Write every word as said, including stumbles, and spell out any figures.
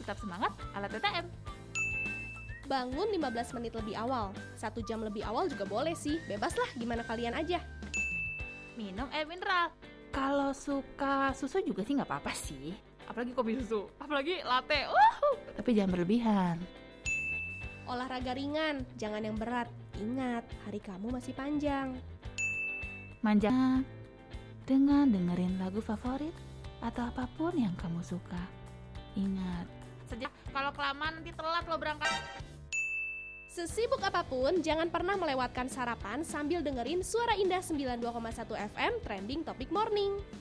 Tetap semangat ala T T M. Bangun lima belas menit lebih awal. Satu jam lebih awal juga boleh sih. Bebas lah, gimana kalian aja. Minum air mineral. Kalau suka susu juga sih nggak apa-apa sih. Apalagi kopi susu, apalagi latte. Uhuh. Tapi jangan berlebihan. Olahraga ringan, jangan yang berat. Ingat, hari kamu masih panjang. Manja dengan dengerin lagu favorit atau apapun yang kamu suka. Ingat, sejak kalau kelamaan nanti telat lo berangkat. Sesibuk apapun, jangan pernah melewatkan sarapan sambil dengerin Suara Indah sembilan puluh dua koma satu F M Trending Topic Morning.